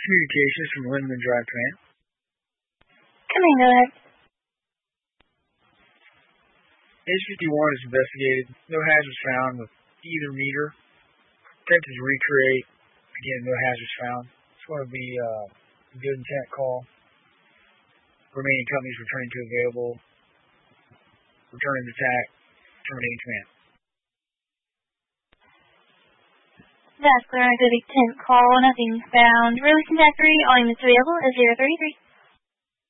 Communications from Lindemann Drive Command. Command, go ahead. H-51 is investigated. No hazards found with either meter. Attempted to recreate. Again, no hazards found. It's going to be a good intent call. Remaining companies returning to available. Returning to attack. Terminating command. That's clear. Good intent call. Nothing found. Release contact 3. All units available is 033.